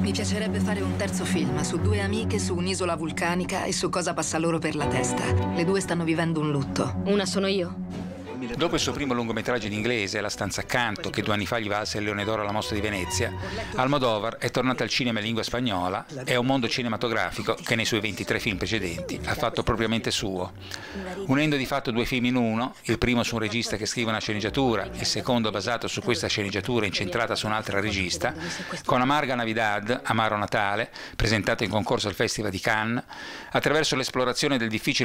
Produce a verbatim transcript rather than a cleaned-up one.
Mi piacerebbe fare un terzo film su due amiche su un'isola vulcanica e su cosa passa loro per la testa. Le due stanno vivendo un lutto. Una sono io. Dopo il suo primo lungometraggio in inglese, La stanza accanto, che due anni fa gli valse il Leone d'Oro alla Mostra di Venezia, Almodóvar è tornato al cinema in lingua spagnola e a un mondo cinematografico che nei suoi ventitré film precedenti ha fatto propriamente suo. Unendo di fatto due film in uno, il primo su un regista che scrive una sceneggiatura, il secondo basato su questa sceneggiatura incentrata su un'altra regista, con Amarga Navidad, Amaro Natale, presentato in concorso al Festival di Cannes, attraverso l'esplorazione del difficile